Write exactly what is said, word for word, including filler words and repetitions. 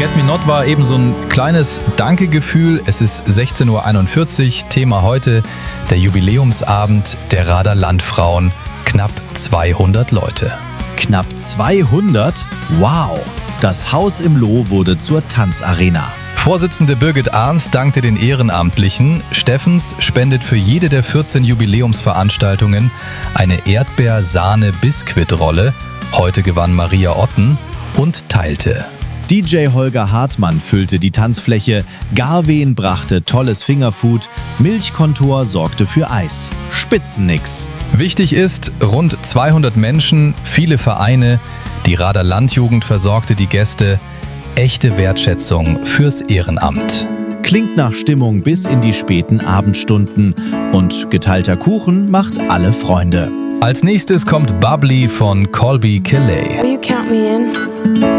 Forget Me Not war eben so ein kleines Dankegefühl. Es ist sechzehn Uhr einundvierzig. Thema heute der Jubiläumsabend der Rader Landfrauen. Knapp zweihundert Leute. Knapp zweihundert? Wow! Das Haus im Loh wurde zur Tanzarena. Vorsitzende Birgit Arndt dankte den Ehrenamtlichen. Steffens spendet für jede der vierzehn Jubiläumsveranstaltungen eine Erdbeer-Sahne-Biskuitrolle. Heute gewann Maria Otten und teilte. D J Holger Hartmann füllte die Tanzfläche, Garwen brachte tolles Fingerfood, Milchkontor sorgte für Eis. Spitzennix. Wichtig ist, rund zweihundert Menschen, viele Vereine, die Rader Landjugend versorgte die Gäste. Echte Wertschätzung fürs Ehrenamt. Klingt nach Stimmung bis in die späten Abendstunden und geteilter Kuchen macht alle Freunde. Als nächstes kommt Bubbly von Colby Kelly. Will you count me in?